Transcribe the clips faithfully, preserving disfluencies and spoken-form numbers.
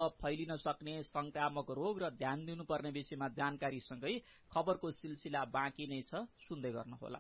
फैलिन सक्ने संक्रामक रोग र ध्यान दिनुपर्ने विषयमा जानकारीसँगै खबरको सिलसिला बाँकी नै छ, सुन्दै गर्नुहोला।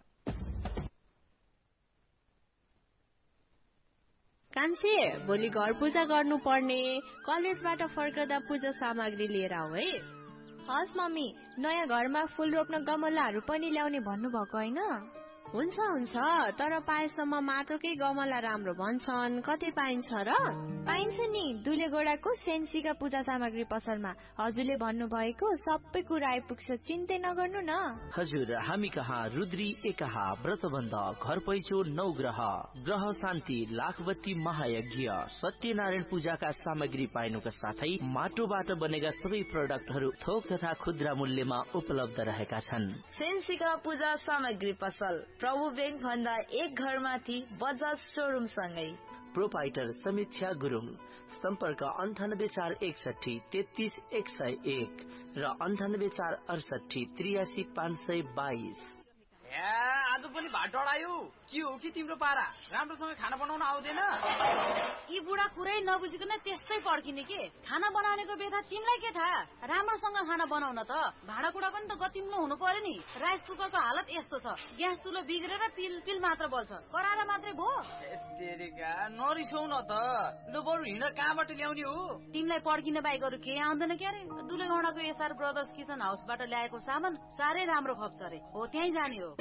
कान्छे, भोलि घर पूजा गर्नुपर्ने, कलेजबाट फर्कदा पूजा सामग्री लिएर आऊ है। हस् मम्मी, नयाँ घरमा फूल रोप्न गमलाहरू पनि ल्याउने भन्नुभएको होइन? हुन्छ हुन्छ, तर पाएसम्म माटोकै गमला राम्रो भन्छन्, कतै पाइन्छ र? पाइन्छ नि, दुलेगोडाको सेन्सीका पूजा सामग्री पसलमा। हजुरले भन्नुभएको सबै कुरा आइपुग्छ, चिन्तै नगर्नु न। हजुर, हामी कहाँ रुद्री एकाहा, व्रतबन्ध, घर पैँचो, नवग्रह, ग्रह शान्ति, लाखबत्ती महायज्ञ, सत्यनारायण पूजाका सामग्री पाइनुका साथै माटोबाट बनेका सबै प्रोडक्टहरू थोक तथा खुद्रा मूल्यमा उपलब्ध रहेका छन्। सेन्सीका पूजा सामग्री पसल प्रभु बैंक भन्दा एक घर माथि बजाज शोरूम सँगै। प्रोपाइटर समीक्षा गुरुङ, सम्पर्क अन्ठानब्बे चार एकसठी तेत्तीस एक सय एक र अन्ठानब्बे चार अडसठी त्रियासी पाँच सय बाइस। आज पनि भात डढायो, के हो कि तिम्रो पारा? राम्रोसँग खाना बनाउन आउँदैन? यी बुढा कुरै नबुझिकन त्यस्तै पड्किने के? खाना बनाउनेको बेथा तिमीलाई के थाहा? राम्रोसँग खाना बनाउन त भाँडाकुँडा पनि त गतिम्लो हुनु पर्यो नि। राइस कुकरको हालत यस्तो छ, ग्यास चुलो बिग्रेर पिल पिल मात्र बल्छ, कराएर मात्रै भो। तेरेका नरिसौ न त, लु बरु हिँड कहाँबाट ल्याउने हो? तिमीलाई पड्किन बाहेक अरू के आउँदैन क्यारे? दुलेगौडाको एसआर ब्रदर्स किचन हाउसबाट ल्याएको सामान साह्रै राम्रो खप्छ रे, हो त्यहीँ जाने हो।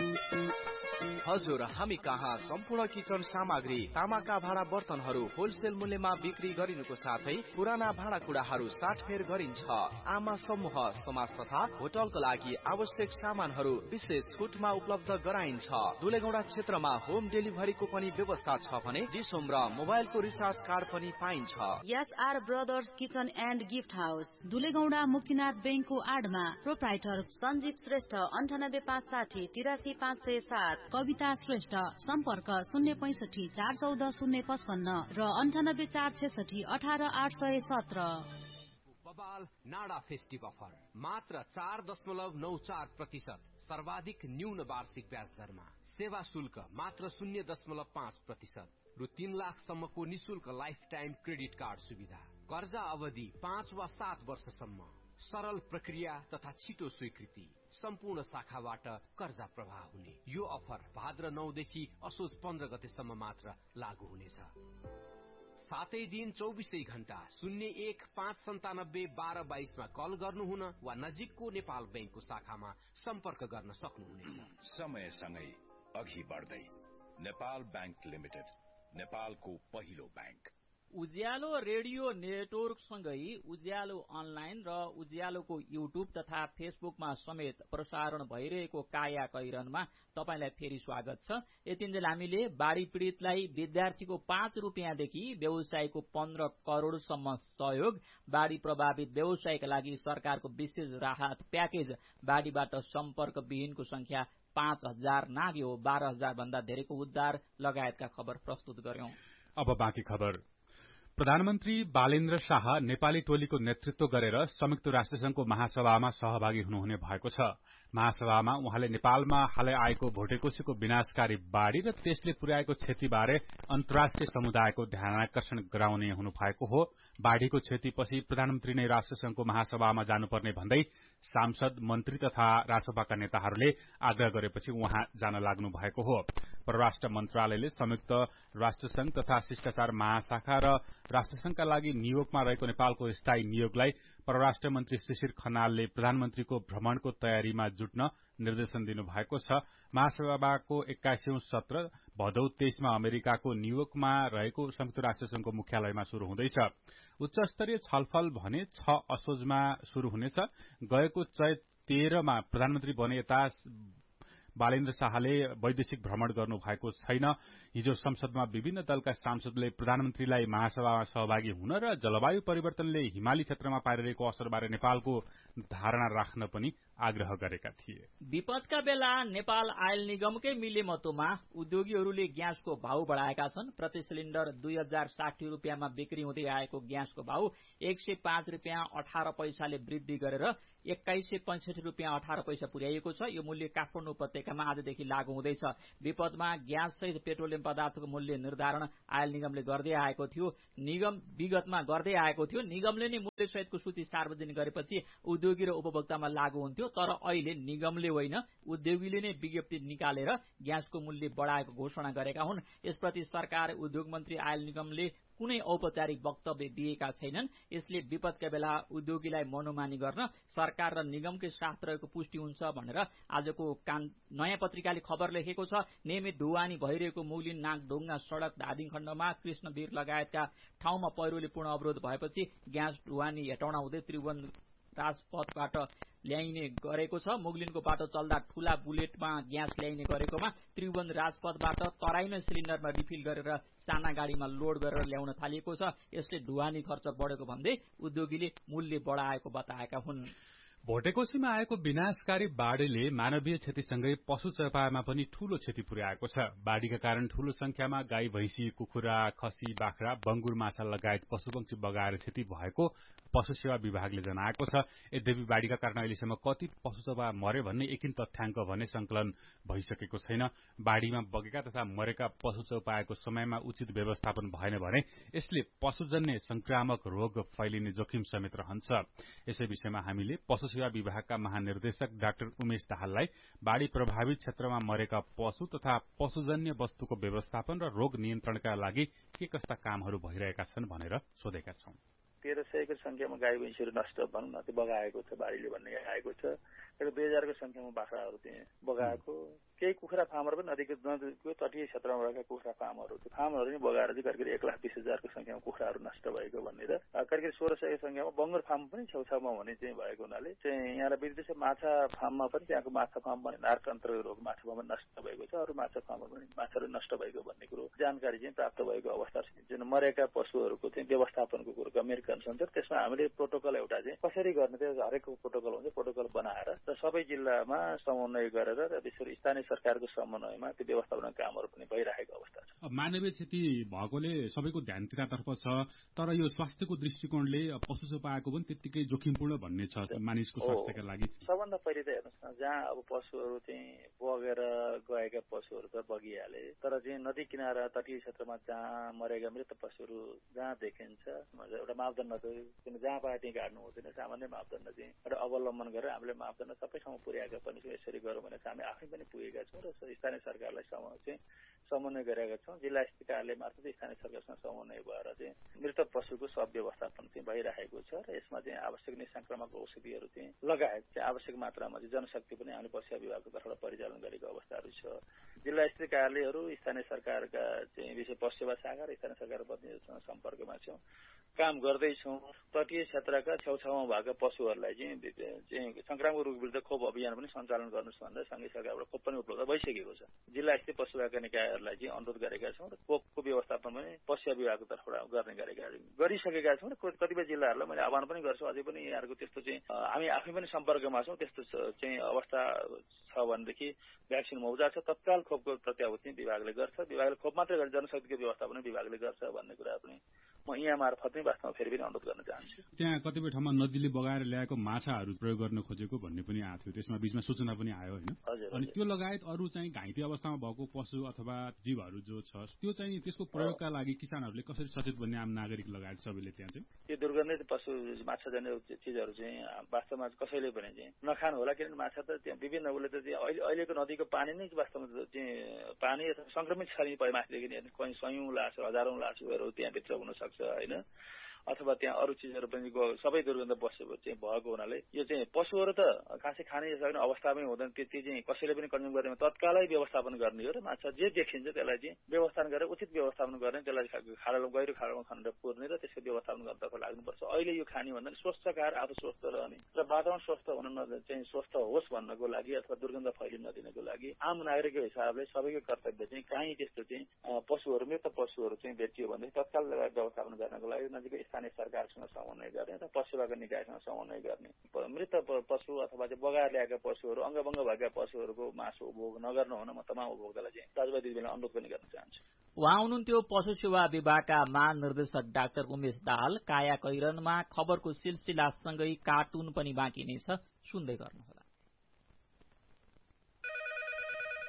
हजुर, हामी कहाँ सम्पूर्ण किचन सामग्री, तामाका भाँडा बर्तनहरू होलसेल मूल्यमा बिक्री गरिनुको साथै पुराना भाँडाकुँडाहरू साटफेर गरिन्छ। आमा समूह, समाज तथा होटलको लागि आवश्यक सामानहरू विशेष छुटमा उपलब्ध गराइन्छ। दुलेगौडा क्षेत्रमा होम डेलिभरीको पनि व्यवस्था छ भने डिस होम र मोबाइलको रिचार्ज कार्ड पनि पाइन्छ। SR brothers kitchen and gift house, दुलेगौडा Muktinath बैंकको आडमा। प्रोप्राइटर सञ्जीव श्रेष्ठ, अन्ठानब्बे पाँच साठी तिरासी पाँच सय सात। कविता श्रेष्ठ, सम्पर्क शून्य पैंसठी चार चौध शून्य पचपन्न र अन्ठानब्बे चार छेसठी अठार आठ सय सत्र। बबाल नाडा फेस्टिभ अफर मात्र चार दशमलव नौ चार प्रतिशत, सर्वाधिक न्यून वार्षिक ब्याज दरमा। सेवा शुल्क मात्र शून्य दशमलव पाँच प्रतिशत। रु तीन लाखसम्मको निशुल्क लाइफ टाइम क्रेडिट कार्ड सुविधा। कर्जा अवधि पाँच वा सात वर्षसम्म। सरल प्रक्रिया तथा छिटो स्वीकृति। सम्पूर्ण शाखाबाट कर्जा प्रवाह हुने यो अफर भाद्र नौ देखि असोज पन्ध्र गतेसम्म मात्र लागू हुनेछ। सातै दिन चौबिसै घण्टा शून्य एक पाँच सन्तानब्बे बाह्र बाइसमा कल गर्नुहुन वा नजिकको नेपाल बैंकको शाखामा सम्पर्क गर्न सक्नुहुनेछ। समयसँगै अघि बढ्दै नेपाल बैंक लिमिटेड, नेपालको पहिलो बैंक। उज्यालो रेडियो नेटवर्कसँगै उज्यालो अनलाइन र उज्यालोको युट्युब तथा फेसबुकमा समेत प्रसारण भइरहेको काया कैरनमा तपाईलाई फेरि स्वागत छ। यतिन्जेल हामीले बाढ़ी पीड़ितलाई विद्यार्थीको पाँच रुपियाँदेखि व्यवसायको पन्ध्र करोड़सम्म सहयोग, बाढ़ी प्रभावित व्यवसायका लागि सरकारको विशेष राहत प्याकेज, बाढ़ीबाट सम्पर्क विहीनको संख्या पाँच हजार नाग्यो, बाह्र हजार भन्दा धेरैको उद्धार लगायतका खबर प्रस्तुत गर्यौं। अब बाँकी खबर। प्रधानमन्त्री बालेन्द्र शाह नेपाली टोलीको नेतृत्व गरेर संयुक्त राष्ट्रसंघको महासभामा सहभागी हुनुहुने भएको छ। महासभामा उहाँले नेपालमा हालै आएको भोटेकोशीको विनाशकारी बाढ़ी र त्यसले पुर्याएको क्षतिबारे अन्तर्राष्ट्रिय समुदायको ध्यानाकर्षण गराउने हुनु भएको हो। बाढ़ीको क्षतिपछि प्रधानमन्त्री नै राष्ट्रसंघको महासभामा जानुपर्ने भन्दै सांसद, मन्त्री तथा राजसभाका नेताहरूले आग्रह गरेपछि उहाँ जान लाग्नु भएको हो। परराष्ट्र मन्त्रालयले संयुक्त राष्ट्रसंघ तथा शिष्टाचार महाशाखा र राष्ट्रसंघका लागि न्यूयोर्कमा रहेको नेपालको स्थायी नियोगलाई परराष्ट्र मन्त्री शिशिर खनालले प्रधानमन्त्रीको भ्रमणको तयारीमा जुट्न निर्देशन दिनुभएको छ। महासभाको एक्काइसौं सत्र भदौ तेइसमा अमेरिकाको न्यूयोर्कमा रहेको संयुक्त राष्ट्रसंघको मुख्यालयमा शुरू हुँदैछ। उच्च स्तरीय छलफल भने छ असोजमा शुरू हुनेछ। गएको चैत तेह्रमा प्रधानमन्त्री बने यता बालेन्द्र शाहले वैदेशिक भ्रमण गर्नु भएको छैन। हिजो संसदमा विभिन्न दलका सांसदले प्रधानमन्त्रीलाई महासभामा सहभागी हुन र जलवायु परिवर्तनले हिमाली क्षेत्रमा पारिरहेको असरबारे नेपालको धारणा राख्न पनि आग्रह गरेका थिए। विपदका बेला नेपाल आयल निगमकै मिलेमतोमा उद्योगीहरूले ग्यासको भाव बढ़ाएका छन्। प्रति सिलिण्डर दुई हजार साठी रुपियाँमा बिक्री हुँदै आएको ग्यासको भाव एक सय पाँच रुपियाँ अठार पैसाले वृद्धि गरेर एक्काइस सय पैंसठी रुपियाँ अठार पैसा पुर्याइएको छ। यो मूल्य काठमाडौँ उपत्यकामा आजदेखि लागू हुँदैछ। विपदमा ग्यास सहित पेट्रोलियम पेट्रोलियम पदार्थको मूल्य निर्धारण आयल निगमले गर्दै आएको थियो। निगम विगतमा गर्दै आएको थियो। निगमले नै मूल्य सहितको सूची सार्वजनिक गरेपछि उद्योगी र उपभोक्तामा लागू हुन्थ्यो। तर अहिले निगमले होइन, उद्योगीले नै विज्ञप्ति निकालेर ग्यासको मूल्य बढाएको घोषणा गरेका हुन्। यसप्रति सरकार, उद्योग मन्त्री, आयल निगमले कुनै औपचारिक वक्तव्य दिएका छैनन्। यसले विपदका बेला उद्योगीलाई मनोमानी गर्न सरकार र निगमकै साथ रहेको पुष्टि हुन्छ भनेर आजको कान नयाँ पत्रिकाले खबर लेखेको छ। नियमित ढुवानी भइरहेको मुगलिन नागढुङ्गा सड़क धादिङ खण्डमा कृष्णवीर लगायतका ठाउँमा पहिरोले पूर्ण अवरोध भएपछि ग्यास ढुवानी हेटाउन हुँदै त्रिभुवन राजपथबाट ल्याइने गरेको छ। मुगलिनको बाटो चल्दा ठूला बुलेटमा ग्यास ल्याइने गरेकोमा त्रिभुवन राजपथबाट तराईमै सिलिन्डरमा रिफिल गरेर साना गाडीमा लोड गरेर ल्याउन थालिएको छ। यसले ढुवानी खर्च बढेको भन्दै उद्योगीले मूल्य बढाएको बताएका हुन्। भोटेकोशीमा आएको विनाशकारी बाढ़ीले मानवीय क्षतिसँगै पशु चौपायामा पनि ठूलो क्षति पुर्याएको छ। बाढ़ीका कारण ठूलो संख्यामा गाई, भैंसी, कुखुरा, खसी, बाख्रा, बंगुर माछा लगायत पशुपक्षी बगाएर क्षति भएको पशु सेवा विभागले जनाएको छ। यद्यपि बाढ़ीका कारण अहिलेसम्म कति पशु चौपाया मरे भन्ने एकिन तथ्याङ्क भने संकलन भइसकेको छैन। बाढ़ीमा बगेका तथा मरेका पशु चौपायाको समयमा उचित व्यवस्थापन भएन भने यसले पशुजन्य संक्रामक रोग फैलिने जोखिम समेत रहन्छ। यसै विषयमा हामीले पशु सेवा विभागका महानिर्देशक डाक्टर उमेश दाहाललाई बाढ़ी प्रभावित क्षेत्रमा मरेका पशु तथा पशुजन्य वस्तुको व्यवस्थापन र रोग नियन्त्रणका लागि के कस्ता कामहरू भइरहेका छन् भनेर सोधेका छौं। तेह्र सयको संख्यामा गाई भैँसीहरू नष्ट भनौँ न त्यो बगाएको छ बाढीले भन्ने आएको छ। र दुई हजारको संख्यामा बाख्राहरू चाहिँ बगाएको। केही कुखुरा फार्मर पनि नदीको नदीको तटीय क्षेत्रमा रहेका कुखुरा फार्महरू त्यो फार्महरू पनि बगाएर चाहिँ करिब एक लाख बिस हजारको संख्यामा कुखुराहरू नष्ट भएको भनेर करिब सोह्र सयको संख्यामा बङ्गुर फार्म पनि छेउछाउमा हुने चाहिँ भएको हुनाले चाहिँ यहाँ विदेशी माछा फार्ममा पनि त्यहाँको माछा फार्म पनि नारकन्त्र रोग माछा फार्म नष्ट भएको छ। अरू माछा फार्ममा पनि माछाहरू नष्ट भएको भन्ने कुरो जानकारी चाहिँ प्राप्त भएको अवस्था छ। जुन मरेका पशुहरूको चाहिँ व्यवस्थापनको कुरो गम्भीर कन्सर्न छ। त्यसमा हामीले प्रोटोकल एउटा चाहिँ कसरी गर्ने त्यो हरेक प्रोटोकल हुन्छ। प्रोटोकल बनाएर र सबै जिल्लामा समन्वय गरेर र विशेष स्थानीय सरकारको समन्वयमा त्यो व्यवस्थापन कामहरू पनि भइरहेको अवस्था छ। मानवीय क्षति भएकोले सबैको ध्यान त्यतातर्फ छ। तर यो स्वास्थ्यको दृष्टिकोणले पशु चौपायाको पनि त्यत्तिकै जोखिमपूर्ण भन्ने छ मानिसको स्वास्थ्यका लागि। सबभन्दा पहिले त हेर्नुहोस् न, जहाँ अब पशुहरू चाहिँ बगेर गएका पशुहरू त बगिहाले, तर चाहिँ नदी किनारा तटीय क्षेत्रमा जहाँ मरेका मृत पशुहरू जहाँ देखिन्छ एउटा मापदण्ड किन जहाँ पाए त्यहीँ गाड्नु हुँदैन। सामान्य मापदण्ड चाहिँ एउटा अवलम्बन गरेर हामीले मापदण्ड सबै ठाउँ पुर्याएका पनि छौँ। यसरी गरौँ भने हामी आफै पनि पुगेका छौँ र स्थानीय सरकारलाई चाहिँ समन्वय गरेका छौँ। जिल्ला स्थित कार्यालय मार्फत स्थानीय सरकारसँग समन्वय भएर चाहिँ मृत पशुको सब व्यवस्थापन चाहिँ भइरहेको छ र यसमा चाहिँ आवश्यक निसंक्रामक औषधिहरू चाहिँ लगायत चाहिँ आवश्यक मात्रामा चाहिँ जनशक्ति पनि हामीले पशु विभागको तर्फबाट परिचालन गरेको अवस्थाहरू छ। जिल्ला स्थित कार्यालयहरू स्थानीय सरकारका चाहिँ विशेष पशु सेवा शाखा र स्थानीय सरकार प्रतिनिधिहरूसँग सम्पर्कमा छौँ, काम गर्दैछौँ। तटीय क्षेत्रका छेउछाउमा भएका पशुहरूलाई चाहिँ चाहिँ संक्रामक रोग विरुद्ध खोप अभियान पनि सञ्चालन गर्नुहोस् भनेर संघीय सरकारबाट खोप पनि उपलब्ध भइसकेको छ। जिल्ला स्थित पशु विभागका निकायहरूलाई चाहिँ अनुरोध गरेका छौँ र खोपको व्यवस्थापन पनि पशु विभागको तर्फबाट गर्ने गरेका गरिसकेका छौँ र कतिपय जिल्लाहरूलाई मैले आह्वान पनि गर्छु अझै पनि यहाँहरूको त्यस्तो चाहिँ हामी आफै पनि सम्पर्कमा छौँ। त्यस्तो चाहिँ अवस्था छ भनेदेखि भ्याक्सिन मौजा छ, तत्काल खोपको प्रत्याभूति विभागले गर्छ। विभागले खोप मात्रै गरेर जनशक्तिको व्यवस्थापन विभागले गर्छ भन्ने कुरा पनि म यहाँ मार्फत नै वास्तवमा फेरि पनि अनुरोध गर्न चाहन्छु। त्यहाँ कतिपय ठाउँमा नदीले बगाएर ल्याएको माछाहरू प्रयोग गर्न खोजेको भन्ने पनि आएको थियो। त्यसमा बीचमा सूचना पनि आयो होइन। अनि त्यो लगायत अरू चाहिँ घाइते अवस्थामा भएको पशु अथवा जीवहरू जो छ त्यो चाहिँ त्यसको प्रयोगका लागि किसानहरूले कसरी सचेत बन्ने आम नागरिक लगायत सबैले त्यहाँ चाहिँ त्यो दुर्गन्धित पशु माछाजन्य चिजहरू चाहिँ वास्तवमा कसैले पनि चाहिँ नखानु होला। किनभने माछा त त्यहाँ विभिन्न उसले त अहिले अहिलेको नदीको पानी नै वास्तवमा चाहिँ पानी संक्रमित छ नि माथिदेखि कहीँ सयौँ लास हजारौँ लासहरू त्यहाँभित्र हुन सक्छ होइन। अथवा त्यहाँ अरू चिजहरू पनि सबै दुर्गन्ध पशुहरू चाहिँ भएको हुनाले यो चाहिँ पशुहरू त खासै खानै सक्ने अवस्थामै हुँदैन। त्यो चाहिँ कसैले पनि कन्ज्युम गर्ने तत्कालै व्यवस्थापन गर्ने हो र माछा जे देखिन्छ त्यसलाई चाहिँ व्यवस्थापन गरेर उचित व्यवस्थापन गर्ने, त्यसलाई खाडल गहिरो खाडलमा खनेर पुर्ने र त्यसको व्यवस्थापन गर्नतर्फ लाग्नुपर्छ। अहिले यो खाने भन्दा स्वस्थ खाएर आफू स्वस्थ रहने र वातावरण स्वस्थ हुन चाहिँ स्वस्थ होस् भन्नको लागि अथवा दुर्गन्ध फैलिन नदिनको लागि आम नागरिकको हिसाबले सबैको कर्तव्य चाहिँ कहीँ त्यस्तो चाहिँ पशुहरू मृत पशुहरू चाहिँ भेटियो भने तत्काल व्यवस्थापन गर्नको लागि नजिकै स्थानीय सरकारसँग समन्वय गर्ने र पशु सेवाका निकायसँग समन्वय गर्ने। मृत पशु अथवा चाहिँ बगाएर ल्याएका पशुहरू अङ्गभङ्ग भएका पशुहरूको मासु उपभोग नगर्नु हुन म तमाम उपभोक्तालाई चाहिँ दाजुभाइ दिदीबहिनीलाई अनुरोध पनि गर्न चाहन्छु। उहाँ हुनुहुन्थ्यो पशु सेवा विभागका महानिर्देशक डाक्टर उमेश दाहाल। काया कैरनमा खबरको सिलसिलासँगै कार्टुन पनि बाँकी नै छ, सुन्दै गर्नुहोला।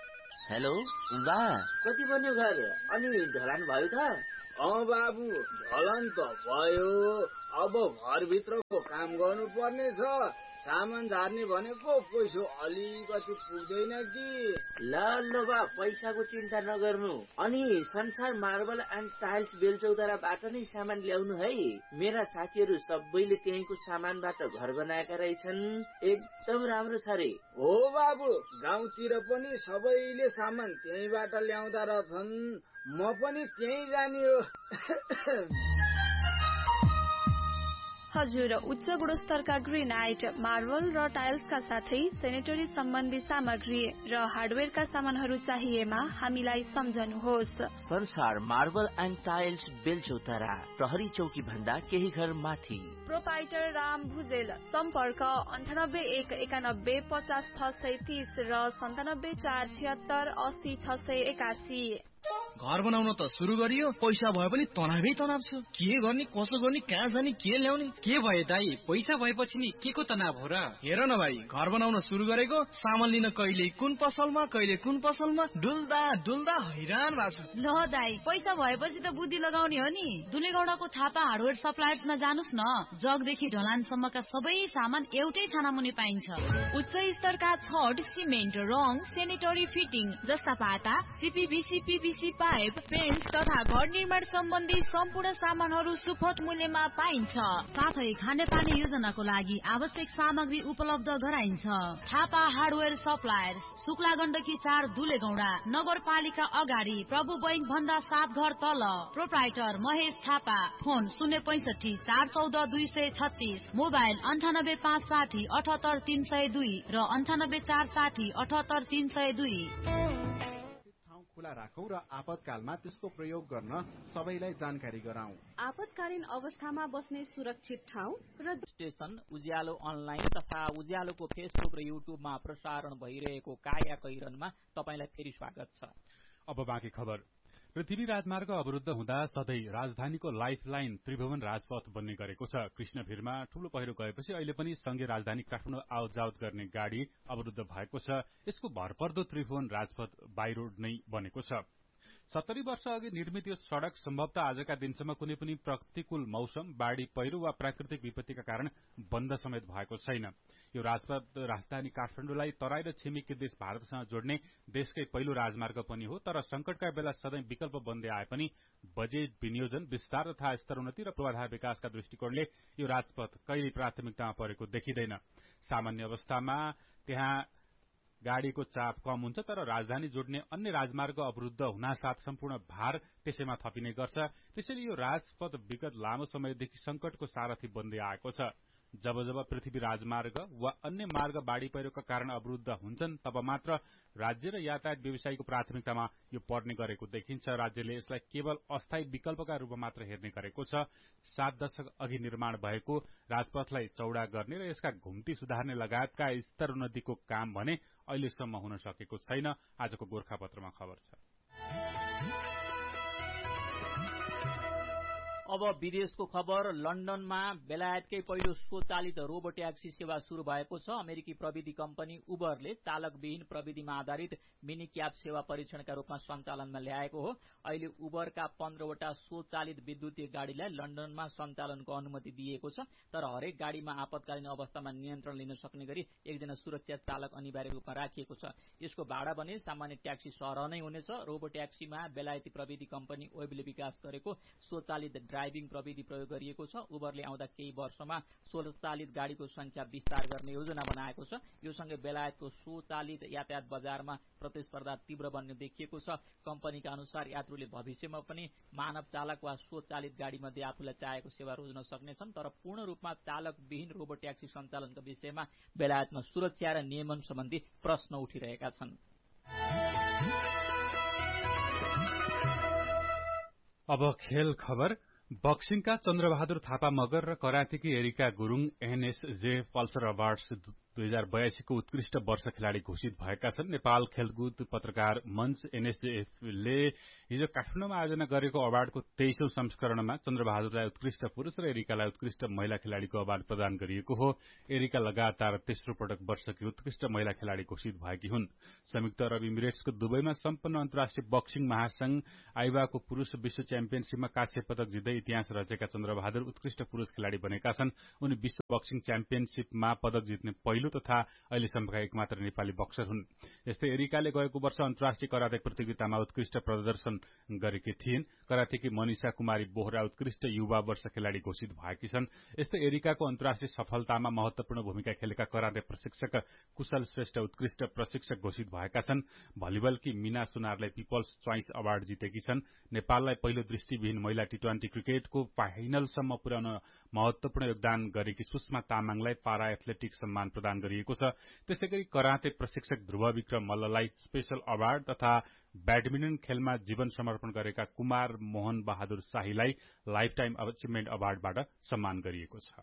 हेलो बा, कति बन्यो घर अनि ढलान भयो त? अँ बाबु, ढलान त भयो। अब घरभित्रको काम गर्नुपर्ने छ। सामान झार्ने भनेको पैसा अलिकति पुग्दैन कि। ल ल बा, पैसाको चिन्ता नगर्नु। अनि संसार मार्बल एन्ड टाइल्स बेलचौताराबाट नै सामान ल्याउनु है। मेरा साथीहरू सबैले त्यहीँको सामानबाट घर बनाएका रहेछन्। एकदम राम्रो छ रे। हो बाबु, गाउँतिर पनि सबैले सामान त्यहीँबाट ल्याउँदा रहेछन्। म पनि त्यहीँ जाने हो। हजुर, उच्च गुणस्तरका ग्रेनाइट, मार्बल र टाइल्सका साथै सेनेटरी सम्बन्धी सामग्री र हार्डवेयरका सामानहरू चाहिएमा हामीलाई सम्झनुहोस्। संसार मार्बल एन्ड टाइल्स बेलचौतारा, प्रहरी चौकी भन्दा केही घर माथि। प्रोपाइटर राम भुजेल। सम्पर्क अन्ठानब्बे एक एकानब्बे पचास छ सय तीस र सन्तानब्बे चार छिहत्तर अस्सी छ सय एकासी। घर बनाउन त सुरु गरियो, पैसा भए पनि तनावै तनाव छ। के गर्ने, कसो गर्ने, कहाँ जाने, के ल्याउने? के भयो दाई, पैसा भएपछि नि के को तनाव हो र? हेर न भाइ, घर बनाउन सुरु गरेको, सामान लिन कहिले कुन पसलमा कहिले कुन पसलमा डुल्दा डुल्दा हैरान भएको छु। ल दाई, पैसा भएपछि त बुद्धि लगाउने हो नि। दुलेगौडाको थापा हार्डवेयर सप्लायर्समा जानुस् न। जगदेखि ढलानसम्मका सबै सामान एउटै छानामुनि पाइन्छ। उच्च स्तरका छड, सिमेन्ट, रङ, सेनेटरी फिटिङ जस्ता पाटा, सिपिभिसी, पीवीसी पाइप, पेन्ट तथा घर निर्माण सम्बन्धी सम्पूर्ण सामानहरू सुपथ मूल्यमा पाइन्छ। साथै खानेपानी योजनाको लागि आवश्यक सामग्री उपलब्ध गराइन्छ। थापा हार्डवेयर सप्लायर्स, शुक्ला गण्डकी चार, दुलेगौडा, नगरपालिका अगाडि, प्रभु बैंक भन्दा सात घर तल। प्रोप्राइटर महेश थापा। फोन शून्य पैंसठी चार चौध दुई सय छत्तीस, मोबाइल अन्ठानब्बे पाँच साठी अठहत्तर तीन सय दुई र अन्ठानब्बे चार साठी अठहत्तर तीन सय दुई। खुला राखौं र आपतकालमा त्यसको प्रयोग गर्न सबैलाई जानकारी गराउँ। आपतकालीन अवस्थामा बस्ने सुरक्षित ठाउँ र स्टेशन उज्यालो अनलाइन तथा उज्यालोको फेसबुक र युट्युबमा प्रसारण भइरहेको काया कैरनमा तपाईलाई फेरि स्वागत छ। अब बाँकी खबर। पृथ्वी राजमार्ग अवरुद्ध हुँदा सधैँ राजधानीको लाइफलाइन त्रिभुवन राजपथ बन्ने गरेको छ। कृष्णभिरमा ठूलो पहिरो गएपछि अहिले पनि संघीय राजधानी काठमाडौँ आवत जावत गर्ने गाड़ी अवरुद्ध भएको छ। यसको भरपर्दो त्रिभुवन राजपथ बाई रोड नै बनेको छ। सत्तरी वर्ष अघि निर्मित यो सड़क सम्भवतः आजका दिनसम्म कुनै पनि प्रतिकूल मौसम, बाढ़ी, पहिरो वा प्राकृतिक विपत्तिका कारण बन्द समेत भएको छैन। यो राजपथ राजधानी काठमाडौँलाई तराई र छिमेकी देश भारतसँग जोड्ने देशकै पहिलो राजमार्ग पनि हो। तर संकटका बेला सधैँ विकल्प बन्दै आए पनि बजेट विनियोजन, विस्तार तथा स्तरोन्नति र पूर्वाधार विकासका दृष्टिकोणले यो राजपथ कहिल्यै प्राथमिकतामा परेको देखिँदैन। सामान्य अवस्थामा त्यहाँ गाड़ीको चाप कम हुन्छ, तर राजधानी जोड्ने अन्य राजमार्ग अवरुद्ध हुनासाथ सम्पूर्ण भार त्यसैमा थपिने गर्छ। त्यसैले यो राजपथ विगत लामो समयदेखि संकटको सारथी बन्दै आएको छ। जब जब पृथ्वी राजमार्ग वा अन्य मार्ग बाढ़ी पहिरोका कारण अवरुद्ध हुन्छन् तब मात्र राज्य र यातायात व्यवसायीको प्राथमिकतामा यो पर्ने गरेको देखिन्छ। राज्यले यसलाई केवल अस्थायी विकल्पका रूपमा मात्र हेर्ने गरेको छ। सात दशक अघि निर्माण भएको राजपथलाई चौड़ा गर्ने र यसका घुम्ती सुधार्ने लगायतका स्तरोन्नतिको काम भने अहिलेसम्म हुन सकेको छैन। आजको गोर्खापत्रमा खबर छ। अब विदेशको खबर। लन्डनमा बेलायतकै पहिलो स्वचालित रोबो ट्याक्सी सेवा शुरू भएको छ। अमेरिकी प्रविधि कम्पनी उबरले चालकविहीन प्रविधिमा आधारित मिनी क्याब सेवा परीक्षणका रूपमा सञ्चालनमा ल्याएको हो। अहिले उबरका पन्ध्रवटा स्वचालित विद्युतीय गाड़ीलाई लन्डनमा सञ्चालनको अनुमति दिएको छ। तर हरेक गाड़ीमा आपतकालीन अवस्थामा नियन्त्रण लिन सक्ने गरी एकजना सुरक्षा चालक अनिवार्य रूपमा राखिएको छ। यसको भाडा भने सामान्य ट्याक्सी सरह नै हुनेछ। रोबो ट्याक्सीमा बेलायती प्रविधि कम्पनी वेबले विकास गरेको स्वचालित ड्राइभिङ प्रविधि प्रयोग गरिएको छ। उबरले आउँदा केही वर्षमा स्वचालित गाड़ीको संख्या विस्तार गर्ने योजना बनाएको छ। यो सँगै बेलायतको स्वचालित यातायात बजारमा प्रतिस्पर्धा तीव्र बन्ने देखिएको छ। कम्पनीका अनुसार यात्रुले भविष्यमा पनि मानव चालक वा स्वचालित गाड़ीमध्ये आफूलाई चाहेको सेवा रोज्न सक्नेछन्। तर पूर्ण रूपमा चालकविहीन रोबो ट्याक्सी सञ्चालनका विषयमा बेलायतमा सुरक्षा र नियमन सम्बन्धी प्रश्न उठिरहेका छन्। अब खेल खबर। बक्सिङका चन्द्रबहादुर थापा मगर र करातेकी एरिका गुरूङ एनएसजे पल्सर अवार्ड्स दुई हजार बयासीको उत्कृष्ट वर्ष खेलाड़ी घोषित भएका छन्। नेपाल खेलकुद पत्रकार मञ्च एनएसजेएफले हिजो काठमाडौँमा आयोजना गरेको अवार्डको तेइसौं संस्करणमा चन्द्रबहादुरलाई उत्कृष्ट पुरूष र एरिकालाई उत्कृष्ट महिला खेलाड़ीको अवार्ड प्रदान गरिएको हो। एरिका लगातार तेस्रो पटक वर्षकी उत्कृष्ट महिला खेलाड़ी घोषित भएकी हुन्। संयुक्त अरब इमिरेट्सको दुबईमा सम्पन्न अन्तर्राष्ट्रिय बक्सिङ महासंघ आइबाको पुरूष विश्व च्याम्पियनशीपमा काँस्य पदक जित्दै इतिहास रचेका चन्द्रबहादुर उत्कृष्ट पुरूष खेलाड़ी बनेका छन्। उनी विश्व बक्सिङ च्याम्पियनशीपमा पदक जित्ने पहिलो तथा अहिलेसम्मका एकमात्र नेपाली बक्सर हुन्। यस्तै एरिकाले गएको वर्ष अन्तर्राष्ट्रिय कराते प्रतियोगितामा उत्कृष्ट प्रदर्शन गरेकी थिइन्। करातेकी मनिषा कुमारी बोहरा उत्कृष्ट युवा वर्ष खेलाड़ी घोषित भएकी छन्। यस्तै एरिकाको अन्तर्राष्ट्रिय सफलतामा महत्वपूर्ण भूमिका खेलेका कराते प्रशिक्षक कुशल श्रेष्ठ उत्कृष्ट प्रशिक्षक घोषित भएका छन्। भलिबलकी मीना सुनारले पिपल्स चोइस अवार्ड जितेकी छन्। नेपाललाई पहिलो दृष्टिविहीन महिला टी ट्वेन्टी क्रिकेटको फाइनलसम्म पुर्याउन महत्वपूर्ण योगदान गरेकी सुषमा तामाङलाई पारा एथलेटिक्स सम्मान प्रदान गरिएको छ। त्यसैगरी कराते प्रशिक्षक ध्रुव विक्रम मल्ललाई स्पेशल अवार्ड तथा ब्याडमिन्टन खेलमा जीवन समर्पण गरेका Kumar Mohan Bahadur शाहीलाई life time achievement अवार्डबाट सम्मान गरिएको छ।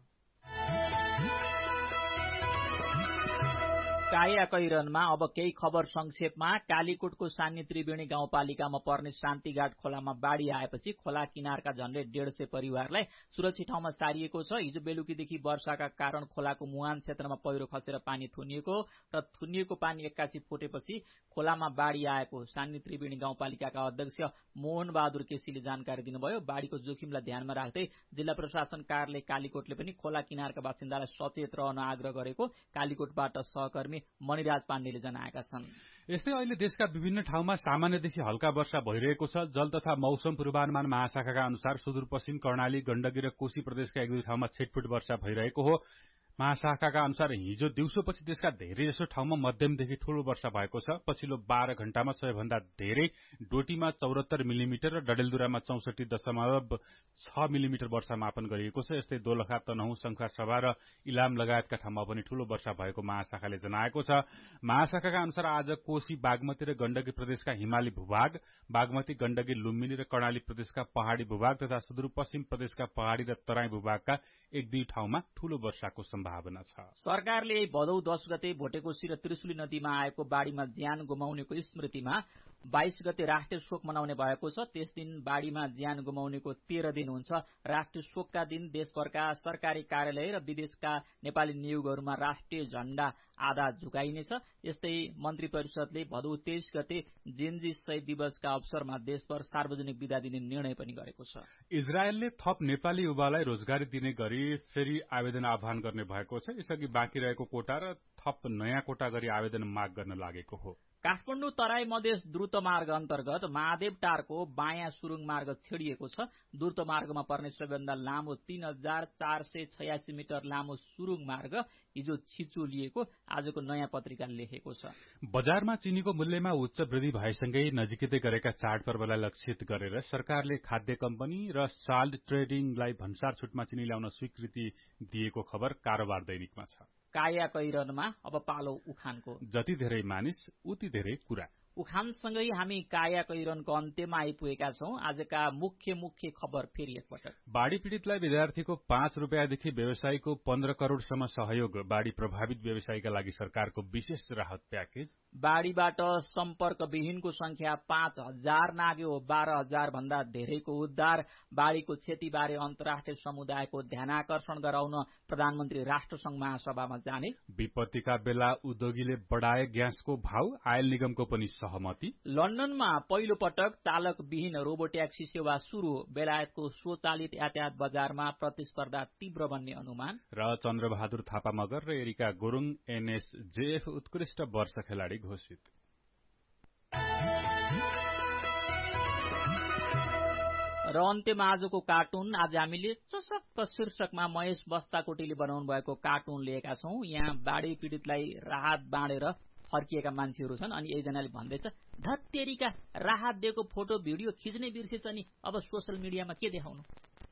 काया कैरनमा अब केही खबर संक्षेपमा। कालीकोटको सान्नी त्रिवेणी गाउँपालिकामा पर्ने शान्तिघाट खोलामा बाढ़ी आएपछि खोला किनारका झण्डै डेढ सय परिवारलाई सुरक्षित ठाउँमा सारिएको छ। हिजो बेलुकीदेखि वर्षाका कारण खोलाको मुहान क्षेत्रमा पहिरो खसेर पानी थुनिएको र थुनिएको पानी एक्कासी फुटेपछि खोलामा बाढ़ी आएको सान्नी त्रिवेणी गाउँपालिकाका अध्यक्ष मोहन बहादुर केसीले जानकारी दिनुभयो। बाढ़ीको जोखिमलाई ध्यानमा राख्दै जिल्ला प्रशासन कार्यालय कालीकोटले पनि खोला किनारका बासिन्दालाई सचेत रहन आग्रह गरेको कालीकोटबाट सहकर्मी मणिराज पाण्डेले जनाएका छन्। यस्तै अहिले देशका विभिन्न ठाउँमा सामान्यदेखि हल्का वर्षा भइरहेको छ। जल तथा मौसम पूर्वानुमान महाशाखाका अनुसार सुदूरपश्चिम कर्णाली गण्डकी र कोशी प्रदेशका एक दुई ठाउँमा छिटपुट वर्षा भइरहेको हो। महाशाखाका अनुसार हिजो दिउँसोपछि देशका धेरैजसो ठाउँमा मध्यमदेखि ठूलो वर्षा भएको छ। पछिल्लो बाह्र घण्टामा सबैभन्दा धेरै डोटीमा चौरात्तर मिलिमिटर र डडेलधुरामा चौसठी दशमलव छ मिलिमिटर वर्षा मापन गरिएको छ। यस्तै दोलखा तनहुँ शंखुवासभा र इलाम लगायतका ठाउँमा पनि ठूलो वर्षा भएको महाशाखाले जनाएको छ। महाशाखाका अनुसार आज कोशी बागमती र गण्डकी प्रदेशका हिमाली भूभाग, बागमती गण्डकी लुम्बिनी र कर्णाली प्रदेशका पहाड़ी भूभाग तथा सुदूरपश्चिम प्रदेशका पहाड़ी र तराई भूभागका एक दुई ठाउँमा ठूलो वर्षाको सम्भावना छ। सरकारले भदौ दश गते भोटेकोशी र त्रिशुली नदीमा आएको बाढ़ीमा ज्यान गुमाउनेको स्मृतिमा बाइस गते राष्ट्रिय शोक मनाउने भएको छ। त्यस दिन बाढ़ीमा ज्यान गुमाउनेको तेह्र दिन हुन्छ। राष्ट्रिय शोकका दिन देशभरका सरकारी कार्यालय र विदेशका नेपाली नियोगहरूमा राष्ट्रिय झण्डा आधा झुकाइनेछ। यस्तै मन्त्री परिषदले भदौ तेइस गते जेनजी शहीद दिवसका अवसरमा देशभर सार्वजनिक विदा दिने निर्णय पनि गरेको छ। इजरायलले थप नेपाली युवालाई रोजगारी दिने गरी फेरि आवेदन आह्वान गर्ने भएको छ। यसअघि बाँकी रहेको कोटा र थप नयाँ कोटा गरी आवेदन माग गर्न लागेको हो। काठमाडौँ तराई मधेस द्रुत मार्ग अन्तर्गत महादेवटारको बायाँ सुरुङ मार्ग छेडिएको छ। द्रुत मार्गमा पर्ने सबैभन्दा लामो तीन हजार चार सय छयासी मिटर लामो सुरुङ मार्ग हिजो छिचोलिएको आजको नयाँ पत्रिकाले लेखेको छ। बजारमा चिनीको मूल्यमा उच्च वृद्धि भएसँगै नजिकै गरेका चाडपर्वलाई लक्षित गरेर सरकारले खाद्य कम्पनी र साल्ट ट्रेडिङलाई भन्सार छुटमा चिनी ल्याउन स्वीकृति दिएको खबर कारोबार दैनिकमा छ। काया कैरनमा अब पालो उखानको। जति धेरै मानिस उति धेरै कुरा। उखानसँगै हामी काया कैरनको अन्त्यमा आइपुगेका छौं। आजका मुख्य मुख्य खबर फेरि एकपटक। बाढ़ी पीड़ितलाई विद्यार्थीको पाँच रुपियाँदेखि व्यवसायीको पन्ध्र करोड़सम्म सहयोग। बाढ़ी प्रभावित व्यवसायीका लागि सरकारको विशेष राहत प्याकेज। बाढ़ीबाट सम्पर्कविहीनको संख्या पाँच हजार नाग्यो। बाह्र हजार भन्दा धेरैको उद्धार। बाढ़ीको क्षतिबारे अन्तर्राष्ट्रिय समुदायको ध्यानाकर्षण गराउन प्रधानमन्त्री राष्ट्रसंघ महासभामा जाने। विपत्तिका बेला उद्योगीले बढाए ग्यासको भाव। आयल निगमको पनि सहमति। लन्डनमा पहिलो पटक चालक विहीन रोबो ट्याक्सी सेवा शुरू। बेलायतको स्वचालित यातायात बजारमा प्रतिस्पर्धा तीव्र बन्ने अनुमान। र चन्द्रबहादुर थापा मगर र एरिका गुरुङ एनएसजेएफ उत्कृष्ट वर्ष खेलाड़ी घोषित। र अन्त्यमा आजको कार्टुन। आज हामीले चसक्क शीर्षकमा महेश बस्ताकोटीले बनाउनु भएको कार्टुन लिएका छौं। यहाँ बाढ़ी पीड़ितलाई राहत बाँडेर फर्किएका मान्छेहरू छन् अनि एकजनाले भन्दैछ, धत्तेरीका राहत दिएको फोटो भिडियो खिच्नै बिर्सेछ नि, अब सोशल मिडियामा के देखाउनु।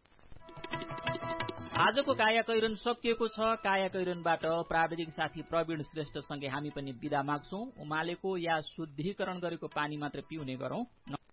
आजको काया कैरन सकिएको छ। काया कैरनबाट प्राविधिक साथी प्रवीण श्रेष्ठसँगै हामी पनि बिदा माग्छौं। उमालेको या शुद्धिकरण गरेको पानी मात्र पिउने गरौं।